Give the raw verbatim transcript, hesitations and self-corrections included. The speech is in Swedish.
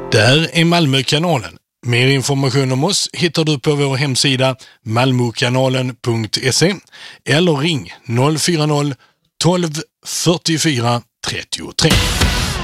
Där är Malmökanalen. Mer information om oss hittar du på vår hemsida malmokanalen punkt se eller ring noll fyra noll tolv fyrtiofyra trettiotre.